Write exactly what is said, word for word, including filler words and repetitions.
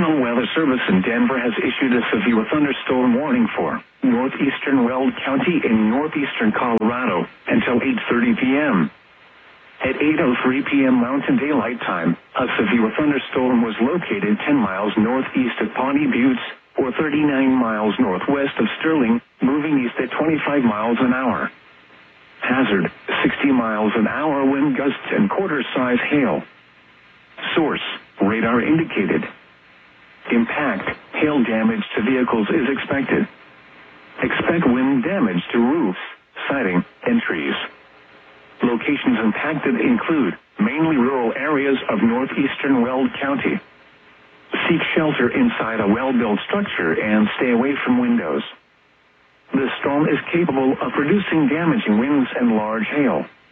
National Weather Service in Denver has issued a severe thunderstorm warning for northeastern Weld County in northeastern Colorado until eight thirty p.m. At eight oh three p.m. Mountain Daylight Time, a severe thunderstorm was located ten miles northeast of Pawnee Buttes, or thirty-nine miles northwest of Sterling, moving east at twenty-five miles an hour. Hazard, sixty miles an hour wind gusts and quarter-size hail. Source, radar indicated. Impact, hail damage to vehicles is expected. Expect wind damage to roofs, siding, and trees. Locations impacted include mainly rural areas of northeastern Weld County. Seek shelter inside a well-built structure and stay away from windows. The storm is capable of producing damaging winds and large hail.